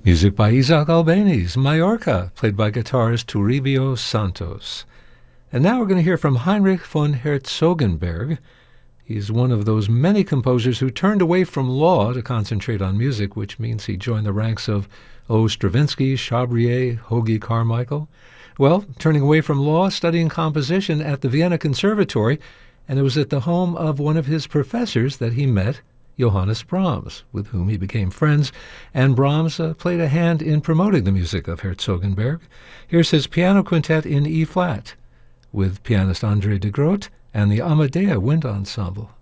Music by Isaac Albéniz, Mallorca, played by guitarist Toribio Santos. And now we're going to hear from Heinrich von Herzogenberg. He's one of those many composers who turned away from law to concentrate on music, which means he joined the ranks of Stravinsky, Chabrier, Hoagy Carmichael. Well, turning away from law, studying composition at the Vienna Conservatory, and it was at the home of one of his professors that he met Johannes Brahms, with whom he became friends, and Brahms played a hand in promoting the music of Herzogenberg. Here's his piano quintet in E-flat, with pianist André de Groot and the Amadea Wind Ensemble.